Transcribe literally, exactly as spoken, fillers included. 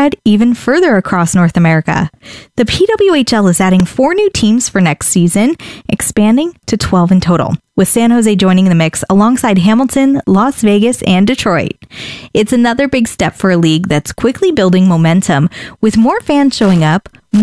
spread even further across North America. The P W H L is adding four new teams for next season, expanding to twelve in total, with San Jose joining the mix alongside Hamilton, Las Vegas, and Detroit. It's another big step for a league that's quickly building momentum, with more fans showing up,